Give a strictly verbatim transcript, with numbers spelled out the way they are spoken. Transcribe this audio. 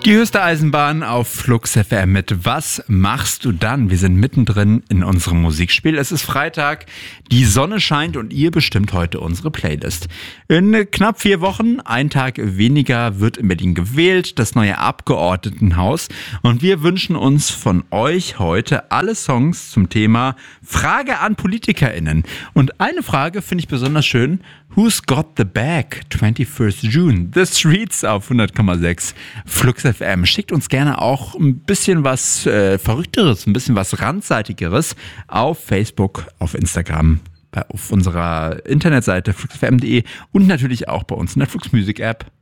Die höchste Eisenbahn auf Flux F M mit Was machst du dann? Wir sind mittendrin in unserem Musikspiel. Es ist Freitag, die Sonne scheint und ihr bestimmt heute unsere Playlist. In knapp vier Wochen, ein Tag weniger, wird in Berlin gewählt, das neue Abgeordnetenhaus. Und wir wünschen uns von euch heute alle Songs zum Thema Frage an PolitikerInnen. Und eine Frage finde ich besonders schön. Who's got the bag? twenty-first June. The Streets auf hundert Komma sechs Flux F M. Schickt uns gerne auch ein bisschen was äh, Verrückteres, ein bisschen was Randseitigeres auf Facebook, auf Instagram, auf unserer Internetseite flux f m punkt de und natürlich auch bei uns in der Flux Music App.